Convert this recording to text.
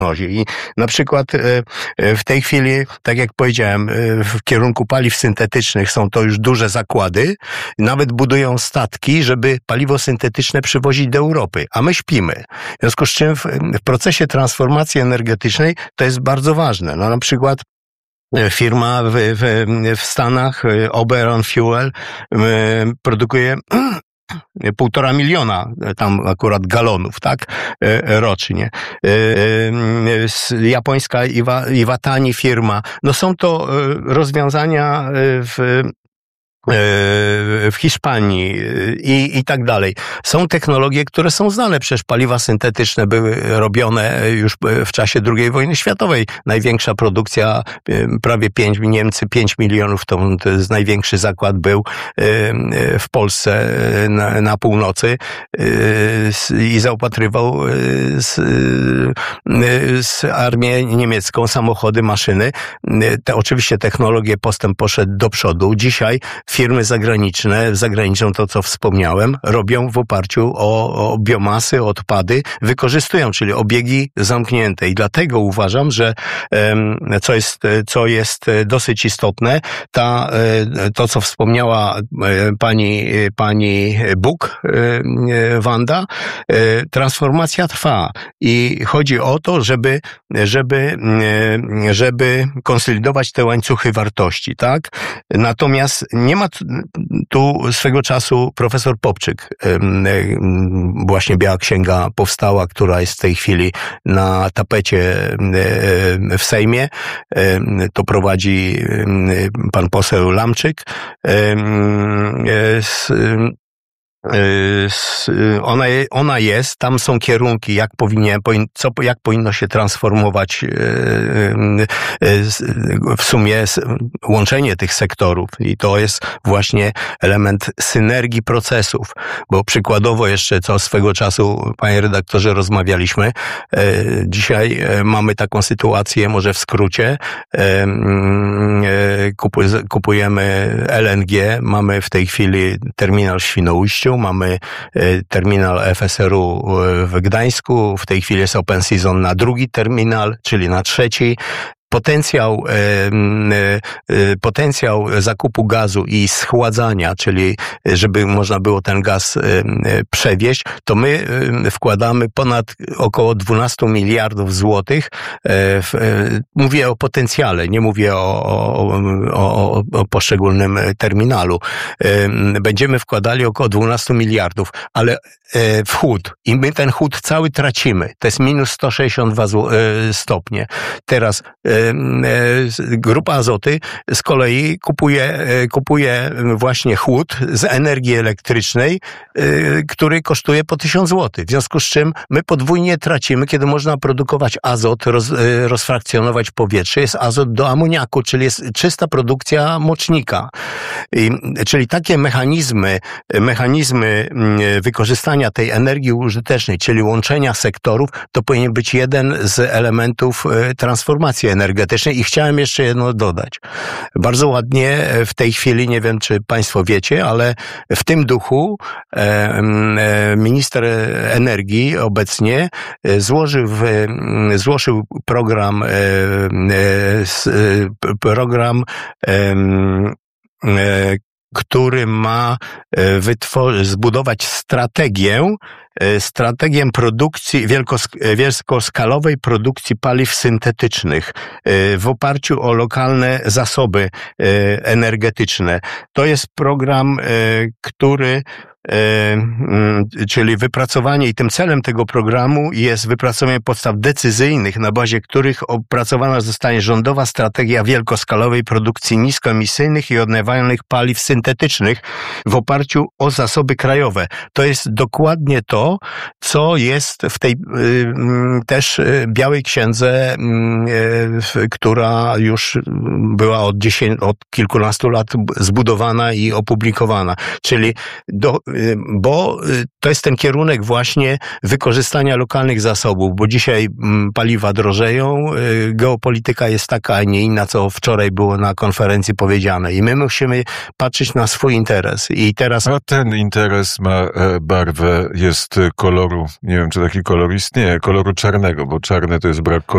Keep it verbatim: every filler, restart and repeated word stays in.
I na przykład w tej chwili, tak jak powiedziałem, w kierunku paliw syntetycznych są to już duże zakłady, nawet budują statki, żeby paliwo syntetyczne przywozić do Europy, a my śpimy. W związku z czym w, w procesie transformacji energetycznej to jest bardzo ważne. No na przykład firma w, w, w Stanach, Oberon Fuel, produkuje półtora miliona tam akurat galonów, tak, rocznie. Japońska Iwa, Iwatani firma. No są to rozwiązania w w Hiszpanii i, i tak dalej. Są technologie, które są znane, przecież paliwa syntetyczne były robione już w czasie drugiej wojny światowej. Największa produkcja, prawie pięć, Niemcy pięć milionów, to, to jest największy zakład był w Polsce na, na północy i zaopatrywał z, z armię niemiecką samochody, maszyny. Te, oczywiście technologie, postęp poszedł do przodu. Dzisiaj firmy zagraniczne, zagraniczną to, co wspomniałem, robią w oparciu o, o biomasy, odpady, wykorzystują, czyli obiegi zamknięte. I dlatego uważam, że co jest, co jest dosyć istotne, ta, to, co wspomniała pani, pani Buk, Wanda, transformacja trwa i chodzi o to, żeby, żeby, żeby konsolidować te łańcuchy wartości, tak? Natomiast nie ma tu swego czasu profesor Popczyk, właśnie Biała Księga powstała, która jest w tej chwili na tapecie w Sejmie. To prowadzi pan poseł Lamczyk. Ona, ona jest, tam są kierunki, jak powinien, co, jak powinno się transformować w sumie łączenie tych sektorów i to jest właśnie element synergii procesów, bo przykładowo jeszcze, co swego czasu, panie redaktorze, rozmawialiśmy, dzisiaj mamy taką sytuację, może w skrócie, kupujemy L N G, mamy w tej chwili terminal w Świnoujściu, mamy terminal F S R u w Gdańsku, w tej chwili jest open season na drugi terminal, czyli na trzeci. Potencjał, potencjał zakupu gazu i schładzania, czyli żeby można było ten gaz przewieźć, to my wkładamy ponad około dwanaście miliardów złotych. Mówię o potencjale, nie mówię o, o, o, o poszczególnym terminalu. Będziemy wkładali około dwanaście miliardów, ale w chłód. I my ten chłód cały tracimy. To jest minus sto sześćdziesiąt dwa stopnie. Teraz Grupa Azoty z kolei kupuje, kupuje właśnie chłód z energii elektrycznej, który kosztuje po tysiąc złotych. W związku z czym my podwójnie tracimy, kiedy można produkować azot, roz, rozfrakcjonować powietrze. Jest azot do amoniaku, czyli jest czysta produkcja mocznika. I, czyli takie mechanizmy, mechanizmy wykorzystania tej energii użytecznej, czyli łączenia sektorów, to powinien być jeden z elementów transformacji energetycznej. I chciałem jeszcze jedno dodać. Bardzo ładnie w tej chwili, nie wiem czy państwo wiecie, ale w tym duchu minister energii obecnie złożył, złożył program, program który ma wytworzyć, zbudować strategię, strategię produkcji, wielkosk- wielkoskalowej produkcji paliw syntetycznych w oparciu o lokalne zasoby energetyczne. To jest program, który czyli wypracowanie i tym celem tego programu jest wypracowanie podstaw decyzyjnych, na bazie których opracowana zostanie rządowa strategia wielkoskalowej produkcji niskoemisyjnych i odnawialnych paliw syntetycznych w oparciu o zasoby krajowe. To jest dokładnie to, co jest w tej też Białej Księdze, która już była od dziesięciu, od kilkunastu lat zbudowana i opublikowana. Czyli do bo to jest ten kierunek właśnie wykorzystania lokalnych zasobów, bo dzisiaj paliwa drożeją, geopolityka jest taka, a nie inna, co wczoraj było na konferencji powiedziane i my musimy patrzeć na swój interes i teraz... A ten interes ma barwę, jest koloru, nie wiem, czy taki kolor istnieje, koloru czarnego, bo czarne to jest brak koloru.